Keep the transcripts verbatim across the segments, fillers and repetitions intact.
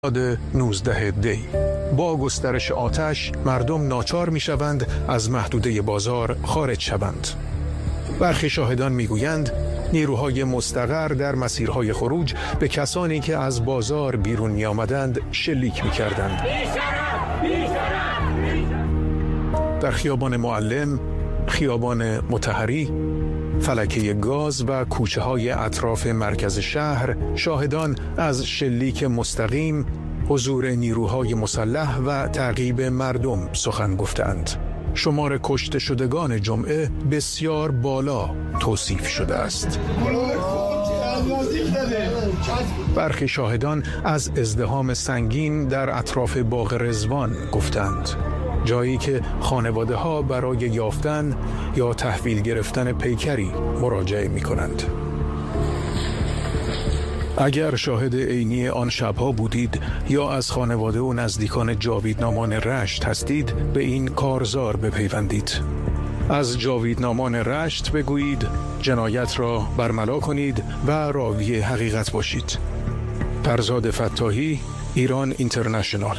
نوزده دی با گسترش آتش مردم ناچار می‌شوند از محدوده بازار خارج شوند. برخی شاهدان می‌گویند نیروهای مستقر در مسیرهای خروج به کسانی که از بازار بیرون می‌آمدند شلیک می‌کردند. در خیابان معلم، خیابان مطهری، فلکه گاز و کوچه‌های اطراف مرکز شهر شاهدان از شلیک مستقیم، حضور نیروهای مسلح و تعقیب مردم سخن گفتند. شمار کشته شدگان جمعه بسیار بالا توصیف شده است. برخی شاهدان از ازدحام سنگین در اطراف باغ رضوان گفتند، جایی که خانواده ها برای یافتن یا تحویل گرفتن پیکری مراجعه می کنند. اگر شاهد عینی آن شبها بودید یا از خانواده و نزدیکان جاویدنامان رشت هستید، به این کارزار بپیوندید. از جاویدنامان رشت بگویید جنایت را برملا کنید و راوی حقیقت باشید. فرزاد فتاحی، ایران اینترنشنال.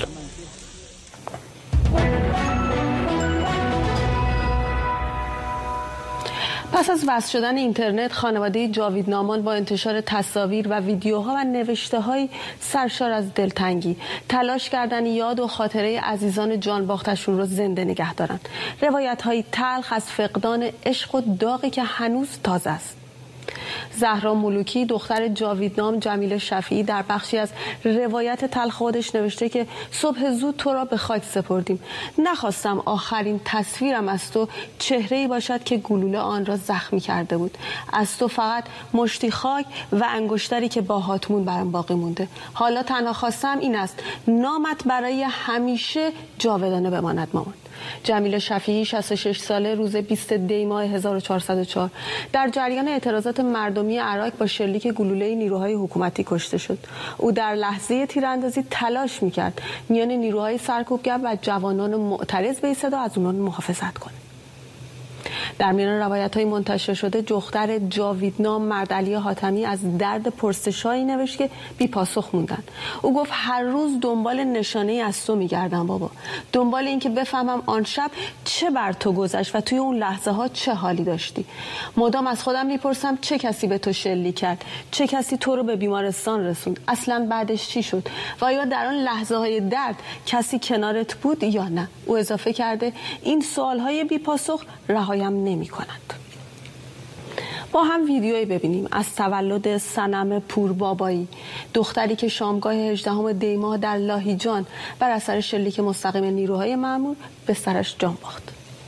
پس از وصل شدن اینترنت، خانواده جاویدنامان با انتشار تصاویر و ویدیوها و نوشته‌های سرشار از دلتنگی تلاش کردن یاد و خاطره عزیزان جان باختشون رو زنده نگه دارن. روایت‌های تلخ از فقدان عشق و داغی که هنوز تازه است. زهرا ملوکی، دختر جاویدنام جمیل شفیعی، در بخشی از روایت تلخ خودش نوشته که صبح زود تو را به خاک سپردیم. نخواستم آخرین تصویرم از تو چهره‌ای باشد که گلوله آن را زخمی کرده بود. از تو فقط مشتی خاک و انگشتری که با هاتمون برام باقی مونده. حالا تنها خواستم این است نامت برای همیشه جاودانه بماند مامان. جمیل شفیعی، شصت و شش ساله، روز بیست دی ماه هزار و چهارصد و چهار در جریان اعتراضات مردمی عراق با شلیک گلوله نیروهای حکومتی کشته شد. او در لحظه تیراندازی تلاش می‌کرد میان نیروهای سرکوبگر و جوانان معترض بایستد و از اونها محافظت کنه. در میان روایت‌های منتشر شده، دختر جاویدنام مردعلی حاتمی از درد پرسش‌هایی نوشت که بی پاسخ موندن. او گفت هر روز دنبال نشانه‌ای از تو می‌گردم بابا، دنبال این که بفهمم آن شب چه بر تو گذشت و توی اون لحظه ها چه حالی داشتی. مدام از خودم میپرسم چه کسی به تو شلیک کرد، چه کسی تو رو به بیمارستان رسوند، اصلاً بعدش چی شد و آیا در آن لحظه‌های درد کسی کنارت بود یا نه. او اضافه کرده این سوال‌های بی پاسخ رهایم نمی کنند. با هم ویدیویی ببینیم از تولد صنم پوربابایی، دختری که شامگاه هجدهم دی ماه در لاهیجان بر اثر شلیک مستقیم نیروهای مأمور به سرش جان باخت.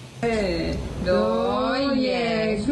دو یک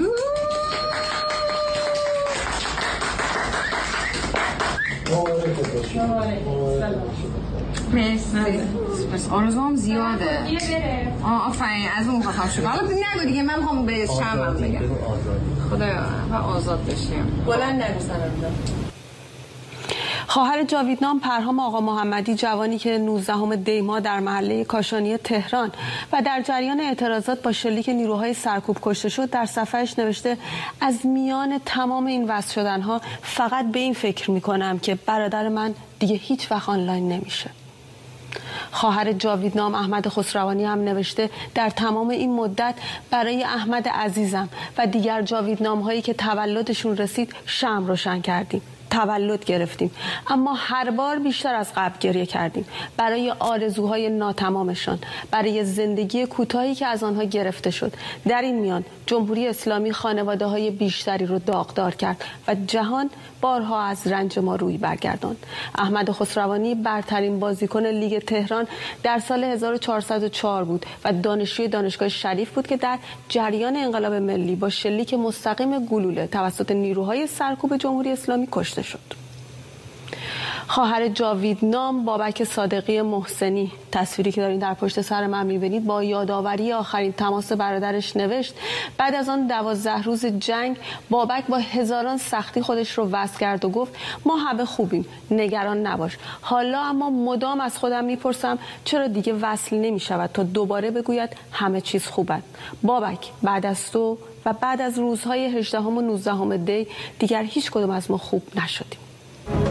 مرسی. پس آرزوام زیاده. آه آفرین، از اون خواهم شد. حالا نگو دیگه، من میخوام به شمم بگم خدایا و آزاد بشیم. بلند نمیزنم. خواهر جاویدنام پرهام آقا محمدی، جوانی که نوزدهم دی ماه در محله کاشانی تهران و در جریان اعتراضات با شلیک نیروهای سرکوب کشته شد، در صفحه‌اش نوشته از میان تمام این وصل شدنها فقط به این فکر میکنم که برادر من دیگه هیچ وقت آنلاین نمیشه. خواهر جاویدنام احمد خسروانی هم نوشته در تمام این مدت برای احمد عزیزم و دیگر جاویدنام هایی که تولدشون رسید شمع روشن کردیم، تولد گرفتیم، اما هر بار بیشتر از قبل گریه کردیم برای آرزوهای ناتمامشان، برای زندگی کوتاهی که از آنها گرفته شد. در این میان جمهوری اسلامی خانواده های بیشتری رو داغدار کرد و جهان بارها از رنج ما روی برگرداند. احمد خسروانی برترین بازیکن لیگ تهران در سال هزار و چهارصد و چهار بود و دانشجوی دانشگاه شریف بود که در جریان انقلاب ملی با شلیک مستقیم گلوله توسط نیروهای سرکوب جمهوری اسلامی کشته شد. خواهر جاویدنام بابک صادقی محسنی، تصویری که دارین در پشت سر من میبینید، با یادآوری آخرین تماس برادرش نوشت بعد از آن دوازده روز جنگ بابک با هزاران سختی خودش رو وصل کرد و گفت ما همه خوبیم، نگران نباش. حالا اما مدام از خودم میپرسم چرا دیگه وصل نمیشود تا دوباره بگوید همه چیز خوبه. بابک، بعد از تو و بعد از روزهای هجدهم و نوزدهم دی دیگر هیچ کدوم از ما خوب نشدیم.